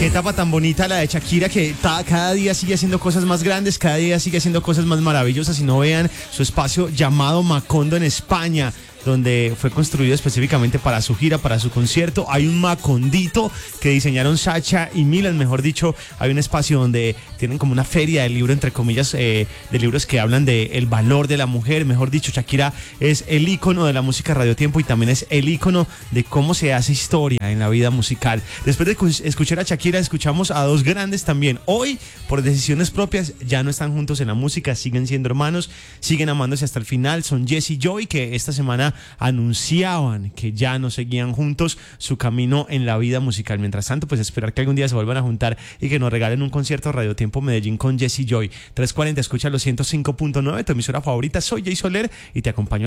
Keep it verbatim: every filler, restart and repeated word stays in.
Qué etapa tan bonita la de Shakira, que ta, cada día sigue haciendo cosas más grandes, cada día sigue haciendo cosas más maravillosas. Y no vean su espacio llamado Macondo en España, donde fue construido específicamente para su gira, para su concierto. Hay un Macondito que diseñaron Sacha y Milan, mejor dicho. Hay un espacio donde tienen como una feria de libro, entre comillas, eh, de libros que hablan del valor de la mujer. Mejor dicho, Shakira es el ícono de la música Radio Tiempo y también es el ícono de cómo se hace historia en la vida musical. Después de escuchar a Shakira, escuchamos a dos grandes también. Hoy, por decisiones propias, ya no están juntos en la música, siguen siendo hermanos, siguen amándose hasta el final. Son Jesse y Joy, que esta semana anunciaban que ya no seguían juntos su camino en la vida musical. Mientras tanto, pues esperar que algún día se vuelvan a juntar y que nos regalen un concierto Radio Tiempo Medellín con Jesse y Joy. tres cuarenta, escucha los ciento cinco punto nueve, tu emisora favorita. Soy Jay Soler y te acompaño